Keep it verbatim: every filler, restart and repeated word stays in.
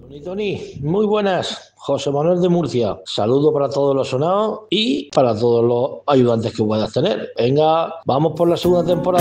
Tony, Tony, muy buenas. José Manuel de Murcia. Saludo para todos los sonados y para todos los ayudantes que puedas tener. Venga, vamos por la segunda temporada.